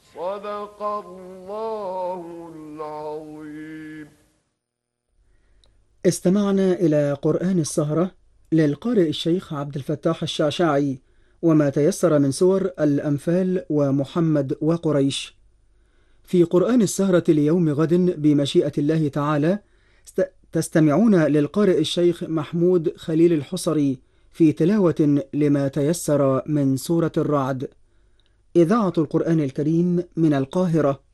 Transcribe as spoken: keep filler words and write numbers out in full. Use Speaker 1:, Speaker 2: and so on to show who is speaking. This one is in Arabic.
Speaker 1: صدق الله العظيم.
Speaker 2: استمعنا إلى قرآن السهرة للقارئ الشيخ عبد الفتاح الشعشاعي، وما تيسر من سور الأنفال ومحمد وقريش. في قرآن السهرة ليوم غد بمشيئة الله تعالى تستمعون للقارئ الشيخ محمود خليل الحصري في تلاوة لما تيسر من سورة الرعد. إذاعة القرآن الكريم من القاهرة.